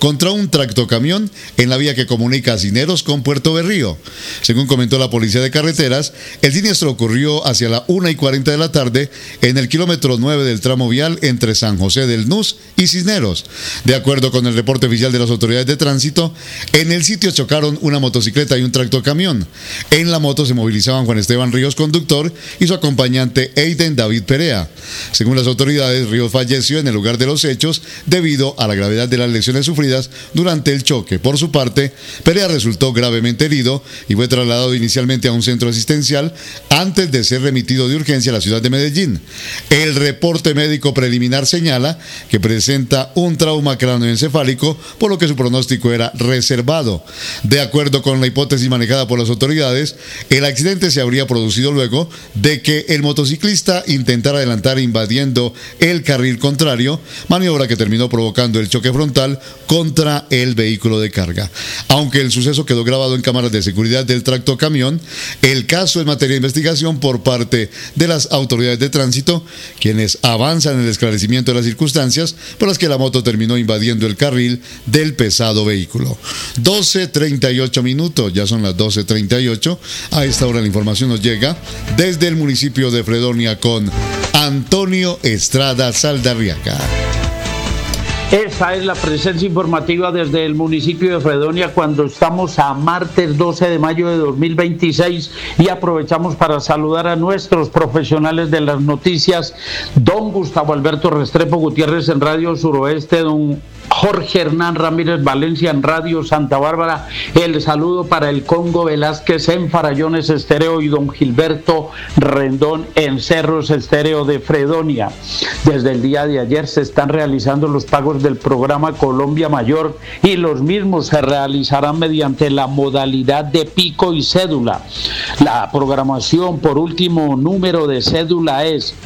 contra un tractocamión en la vía que comunica a Cineros con Puerto Berrío. Según comentó la Policía de Carreteras, el siniestro ocurrió hacia la 1:40 de la tarde en el kilómetro 9 del tramo vial entre San José del Nus y Cisneros. De acuerdo con el reporte oficial de las autoridades de tránsito, en el sitio chocaron una motocicleta y un tractocamión. En la moto se movilizaban Juan Esteban Ríos, conductor, y su acompañante Eiden David Perea. Según las autoridades, Ríos falleció en el lugar de los hechos debido a la gravedad de las lesiones sufridas durante el choque. Por su parte, Perea resultó gravemente herido y fue trasladado inicialmente a un centro asistencial antes de ser remitido de urgencia a la ciudad de Medellín. El reporte médico preliminar señala que presenta un trauma cráneoencefálico, por lo que su pronóstico era reservado. De acuerdo con la hipótesis manejada por las autoridades, el accidente se habría producido luego de que el motociclista intentara adelantar invadiendo el carril contrario, maniobra que terminó provocando el choque frontal contra el vehículo de carga. Aunque el suceso quedó grabado en cámaras de seguridad del tractocamión, el caso es materia de investigación por parte de las autoridades de tránsito, quienes avanzan en el esclarecimiento de las circunstancias por las que la moto terminó invadiendo el carril del pesado vehículo. 12:38 minutos, ya son las 12:38. A esta hora la información nos llega desde el municipio de Fredonia con Antonio Estrada Saldarriaga. Esa es la presencia informativa desde el municipio de Fredonia cuando estamos a martes 12 de mayo de 2026 y aprovechamos para saludar a nuestros profesionales de las noticias, don Gustavo Alberto Restrepo Gutiérrez en Radio Suroeste, don Jorge Hernán Ramírez Valencia en Radio Santa Bárbara, el saludo para el Congo Velázquez en Farallones Estéreo y don Gilberto Rendón en Cerros Estéreo de Fredonia. Desde el día de ayer se están realizando los pagos del programa Colombia Mayor y los mismos se realizarán mediante la modalidad de pico y cédula. La programación por último número de cédula es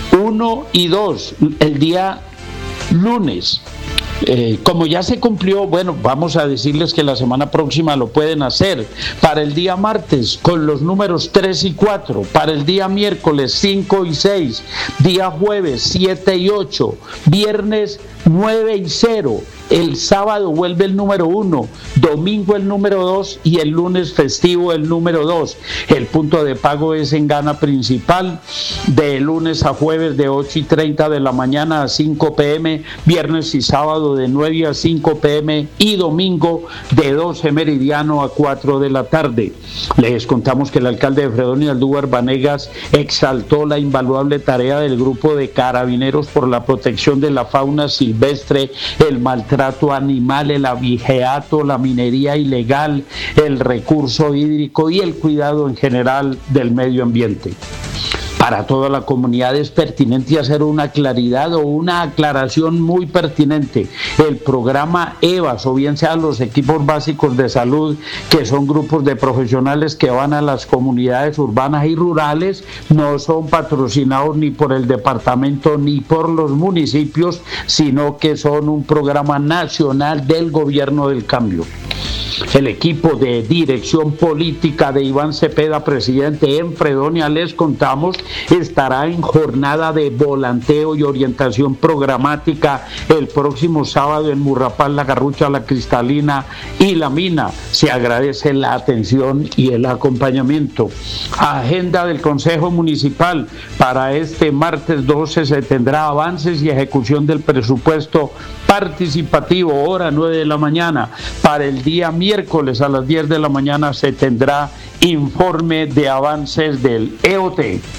1 y 2 el día lunes. Como ya se cumplió, bueno, vamos a decirles que la semana próxima lo pueden hacer. Para el día martes con los números 3 y 4, para el día miércoles 5 y 6, día jueves 7 y 8, viernes 9 y 0, el sábado vuelve el número 1, domingo el número 2 y el lunes festivo el número 2. El punto de pago es en Gana Principal, de lunes a jueves de 8:30 de la mañana a 5 p.m, viernes y sábado de 9 a 5 p.m. y domingo de 12 meridiano a 4 de la tarde. Les contamos que el alcalde de Fredonia, Aldújar Vanegas, exaltó la invaluable tarea del grupo de carabineros por la protección de la fauna silvestre, el maltrato animal, el abigeato, la minería ilegal, el recurso hídrico y el cuidado en general del medio ambiente. Para toda la comunidad es pertinente hacer una claridad o una aclaración muy pertinente. El programa EVAS, o bien sean los equipos básicos de salud, que son grupos de profesionales que van a las comunidades urbanas y rurales, no son patrocinados ni por el departamento ni por los municipios, sino que son un programa nacional del Gobierno del Cambio. El equipo de dirección política de Iván Cepeda, presidente en Fredonia, les contamos, estará en jornada de volanteo y orientación programática el próximo sábado en Murrapal, La Garrucha, La Cristalina y La Mina. Se agradece la atención y el acompañamiento. Agenda del Consejo Municipal. Para este martes 12 se tendrá avances y ejecución del presupuesto participativo, hora 9 de la mañana. Para el día miércoles a las 10 de la mañana se tendrá informe de avances del EOT.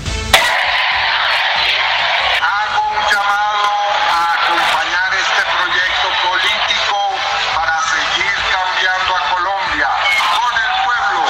Hago un llamado a acompañar este proyecto político para seguir cambiando a Colombia. Con el pueblo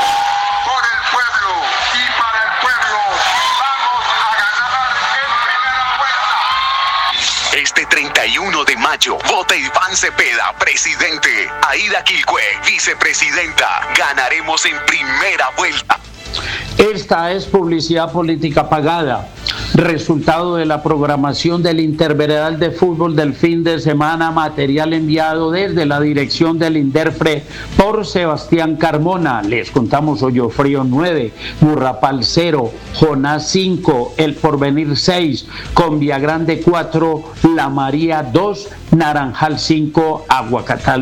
y para el pueblo. Vamos a ganar en primera vuelta. Este 31 de mayo, vota Iván Cepeda, presidente. Aida Quilcue, vicepresidenta. Ganaremos en primera vuelta. Esta es publicidad política pagada, resultado de la programación del Interveredal de Fútbol del fin de semana, material enviado desde la dirección del Inderfre por Sebastián Carmona. Les contamos Hoyofrío 9, Murrapal 0, Jonás 5, El Porvenir 6, Conviagrande 4, La María 2, Naranjal 5, Aguacatal